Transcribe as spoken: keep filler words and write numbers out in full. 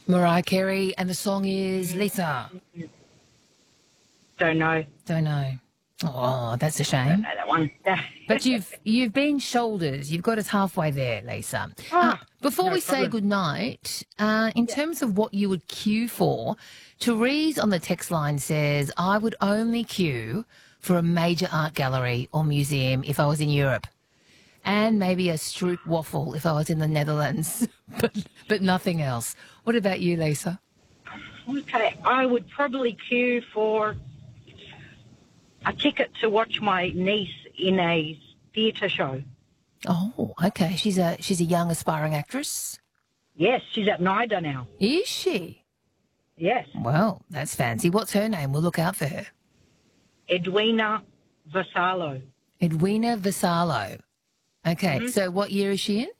Mariah Carey, and the song is Lisa. Don't know. Don't know. Oh, that's a Don't shame. know that one. But you've you've been shoulders. You've got us halfway there, Lisa. Uh, Oh, before no we say problem. good night, uh, in terms of what you would queue for, Therese on the text line says, I would only queue for a major art gallery or museum if I was in Europe. And maybe a Stroop waffle if I was in the Netherlands, but but nothing else. What about you, Lisa? Okay, I would probably queue for a ticket to watch my niece in a theatre show. Oh, okay. She's a she's a young aspiring actress. Yes, she's at NIDA now. Is she? Yes, Well, that's fancy. What's her name? We'll look out for her. Edwina Vassallo. Edwina Vassallo. Okay, so what year is she in?